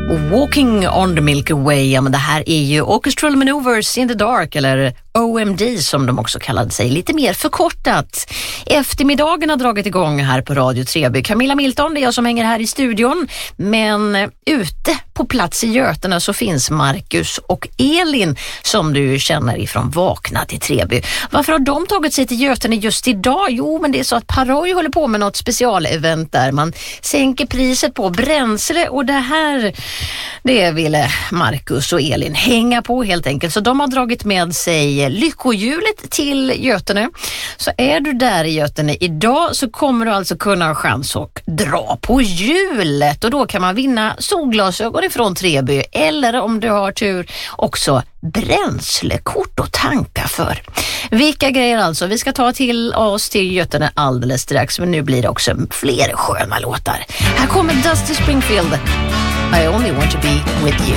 Walking on the Milky Way, ja, men det här är ju Orchestral Maneuvers in the Dark, eller OMD som de också kallade sig, lite mer förkortat. Eftermiddagen har dragit igång här på Radio Treby. Camilla Milton, det är jag som hänger här i studion, men ute på plats i Götene så finns Marcus och Elin som du känner ifrån Vakna till Treby. Varför har de tagit sig till Götene just idag? Jo, men det är så att Paroj håller på med något specialevent där man sänker priset på bränsle, och det ville Marcus och Elin hänga på helt enkelt. Så de har dragit med sig lyckohjulet till Götene. Så är du där i Götene idag så kommer du alltså kunna ha chans att dra på hjulet, och då kan man vinna solglasögon ifrån Treby, eller om du har tur också bränslekort att tanka för. Vilka grejer alltså. Vi ska ta till oss till Götene alldeles strax, men nu blir det också fler sköna låtar. Här kommer Dusty Springfield, I only want to be with you.